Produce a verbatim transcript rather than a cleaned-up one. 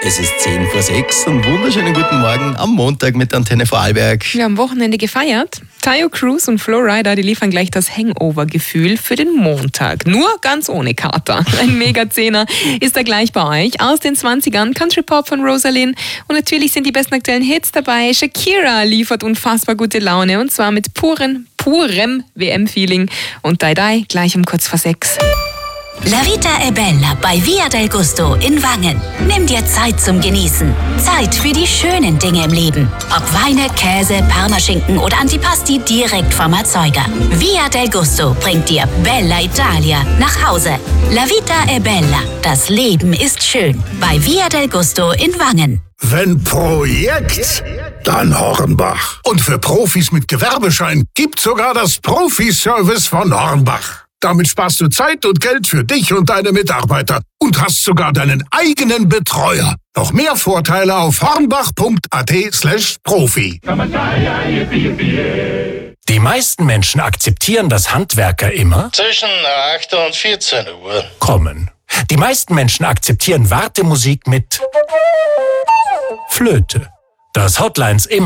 Es ist zehn vor sechs und wunderschönen guten Morgen am Montag mit der Antenne Vorarlberg. Wir haben am Wochenende gefeiert. Tayo Cruz und Flo Rida, die liefern gleich das Hangover-Gefühl für den Montag. Nur ganz ohne Kater. Ein Mega-Zehner ist da gleich bei euch. Aus den zwanzigern Country Pop von Rosalind. Und natürlich sind die besten aktuellen Hits dabei. Shakira liefert unfassbar gute Laune und zwar mit puren, purem W M-Feeling. Und Dai Dai gleich um kurz vor sechs. La Vita è Bella bei Via del Gusto in Wangen. Nimm dir Zeit zum Genießen. Zeit für die schönen Dinge im Leben. Ob Weine, Käse, Parmaschinken oder Antipasti direkt vom Erzeuger. Via del Gusto bringt dir Bella Italia nach Hause. La Vita è Bella. Das Leben ist schön. Bei Via del Gusto in Wangen. Wenn Projekt, dann Hornbach. Und für Profis mit Gewerbeschein gibt's sogar das Profi-Service von Hornbach. Damit sparst du Zeit und Geld für dich und deine Mitarbeiter und hast sogar deinen eigenen Betreuer. Noch mehr Vorteile auf hornbach.at slash Profi. Die meisten Menschen akzeptieren, dass Handwerker immer zwischen acht und vierzehn Uhr kommen. Die meisten Menschen akzeptieren Wartemusik mit Flöte. Dass Hotlines immer